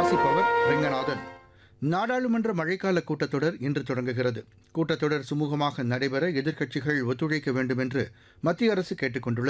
வாசிப்பவர் ரெங்கநாதன். நாடாளுமன்ற மழைக்கால கூட்டத்தொடர் இன்று தொடங்குகிறது. கூட்டத்தொடர் சுமூகமாக நடைபெற எதிர்க்கட்சிகள் ஒத்துழைக்க வேண்டும் என்று மத்திய அரசு கேட்டுக் கொண்டுள்ளது.